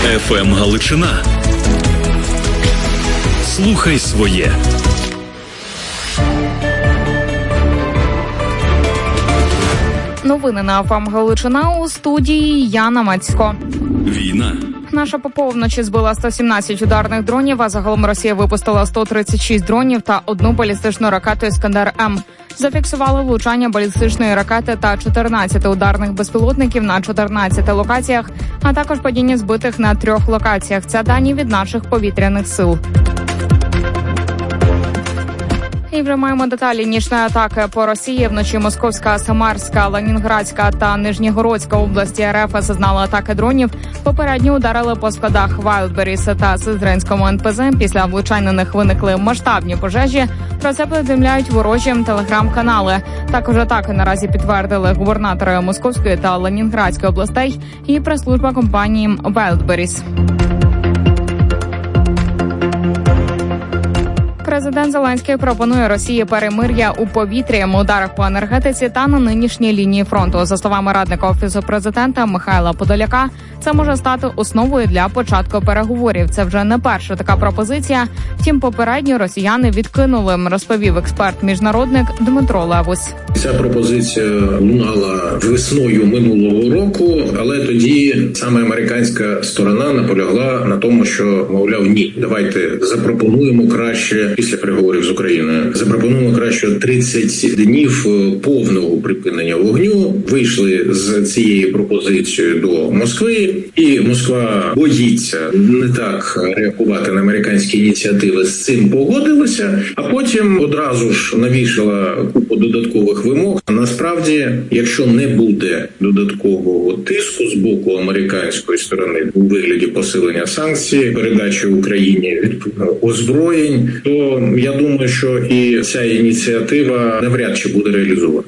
ФМ Галичина. Слухай своє. Новини на ФМ Галичина, у студії Яна Мацько. Війна. Наша ППО вночі збила 117 ударних дронів, а загалом Росія випустила 136 дронів та одну балістичну ракету «Іскандер-М». Зафіксували влучання балістичної ракети та 14 ударних безпілотників на 14 локаціях, а також падіння збитих на 3 локаціях. Це дані від наших повітряних сил. І вже маємо деталі. Нічної атаки по Росії. Вночі Московська, Самарська, Ленінградська та Нижнігородська області РФ зазнали атаки дронів. Попередньо ударили по складах Вайлдберріс та Сиздринському НПЗ. Після влучань на них виникли масштабні пожежі. Про це повідомляють ворожі телеграм-канали. Також атаки наразі підтвердили губернатори Московської та Ленінградської областей і прес-служба компанії Вайлдберріс. Президент Зеленський пропонує Росії перемир'я у повітрі, ударах по енергетиці та на нинішній лінії фронту. За словами радника Офісу президента Михайла Подоляка, це може стати основою для початку переговорів. Це вже не перша така пропозиція. Втім, попередньо росіяни відкинули, розповів експерт-міжнародник Дмитро Левус. Ця пропозиція лунала весною минулого року, але тоді саме американська сторона наполягла на тому, що, мовляв, ні, давайте запропонуємо краще після переговорів з Україною. Запропонуємо краще 30 днів повного припинення вогню. Вийшли з цією пропозицією до Москви, і Москва боїться не так реагувати на американські ініціативи. З цим погодилася, а потім одразу ж навішала купу додаткових вимог. Насправді, якщо не буде додаткового тиску з боку американської сторони у вигляді посилення санкцій, передачі Україні озброєнь, то я думаю, що і ця ініціатива навряд чи буде реалізована.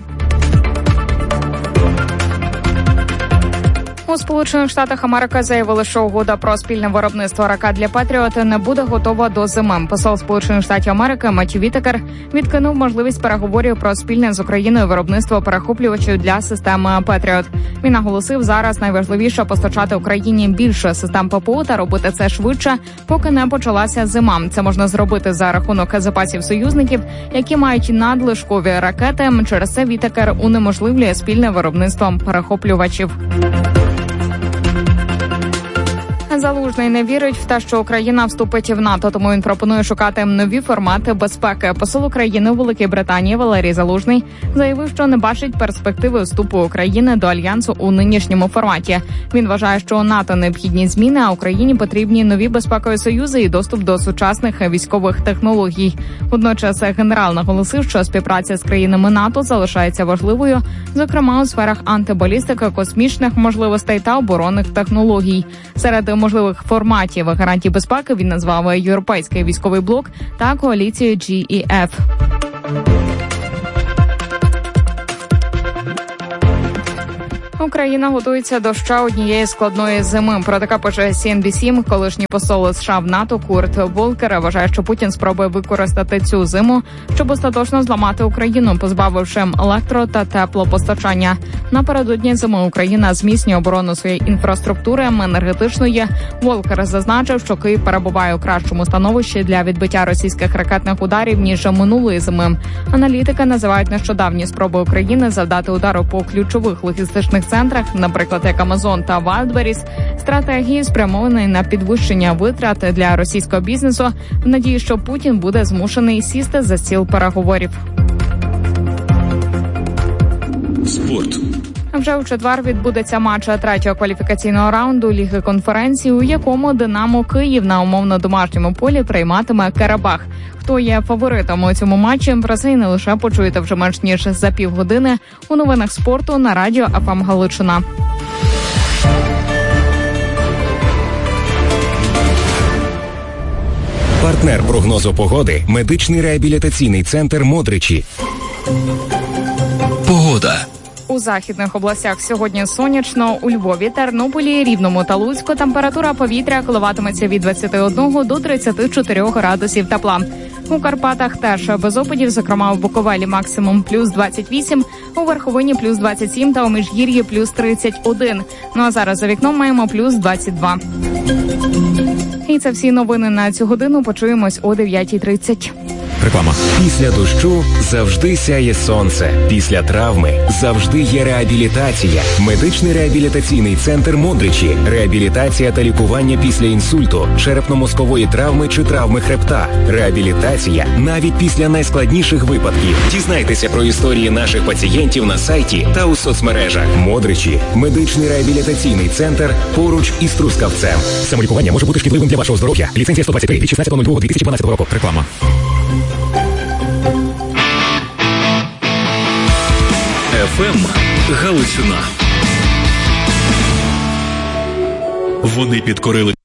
У Сполучених Штатах Америки заявили, що угода про спільне виробництво ракет для Петріот не буде готова до зими. Посол Сполучених Штатів Америки Меттью Вітекер відкинув можливість переговорів про спільне з Україною виробництво перехоплювачів для системи Петріот. Він наголосив, зараз найважливіше постачати Україні більше систем ППО та робити це швидше, поки не почалася зима. Це можна зробити за рахунок запасів союзників, які мають надлишкові ракети. Через це Вітекер унеможливлює спільне виробництво перехоплювачів. Залужний не вірить в те, що Україна вступить в НАТО, тому він пропонує шукати нові формати безпеки. Посол України у Великій Британії Валерій Залужний заявив, що не бачить перспективи вступу України до Альянсу у нинішньому форматі. Він вважає, що у НАТО необхідні зміни, а Україні потрібні нові безпекові союзи і доступ до сучасних військових технологій. Водночас генерал наголосив, що співпраця з країнами НАТО залишається важливою, зокрема у сферах антибалістики, космічних можливостей та оборонних технологій. Серед можливих форматів гарантій безпеки він назвав Європейський військовий блок та коаліцію GEF. Україна готується до ще однієї складної зими. Про таке пише CNBC. Колишній посол США в НАТО Курт Волкер вважає, що Путін спробує використати цю зиму, щоб остаточно зламати Україну, позбавивши електро- та теплопостачання. Напередодні зими Україна зміцнює оборону своєї інфраструктури енергетичної. Волкер зазначив, що Київ перебуває у кращому становищі для відбиття російських ракетних ударів, ніж минулої зими. Аналітики називають нещодавні спроби України завдати удару по ключових логістичних центрах, наприклад, як Амазон та Вайлдберріс, стратегії спрямованої на підвищення витрат для російського бізнесу в надії, що Путін буде змушений сісти за стіл переговорів. Спорт. Вже у четвер відбудеться матч третього кваліфікаційного раунду Ліги конференції, у якому «Динамо Київ» на умовно домашньому полі прийматиме «Карабах». Хто є фаворитом у цьому матчі, про це і не лише почуєте вже менш ніж за півгодини у новинах спорту на радіо ФМ Галичина. Партнер прогнозу погоди – медичний реабілітаційний центр «Модричі». Погода. У західних областях сьогодні сонячно, у Львові, Тернополі, Рівному та Луцьку температура повітря коливатиметься від 21 до 34 градусів тепла. У Карпатах теж без опадів, зокрема у Буковелі максимум плюс 28, у Верховині плюс 27 та у Міжгір'ї плюс 31. Ну а зараз за вікном маємо плюс 22. І це всі новини на цю годину. Почуємось о 9:30. Реклама. Після дощу завжди сяє сонце. Після травми завжди є реабілітація. Медичний реабілітаційний центр Модричі. Реабілітація та лікування після інсульту, черепно-мозкової травми чи травми хребта. Реабілітація навіть після найскладніших випадків. Дізнайтеся про історії наших пацієнтів на сайті та у соцмережах. Модричі. Медичний реабілітаційний центр поруч із Трускавцем. Самолікування може бути шкідливим для вашого здоров'я. Ліцензія 123 від 16.02.2012 року. Реклама. ФМ Галичина. Вони підкорили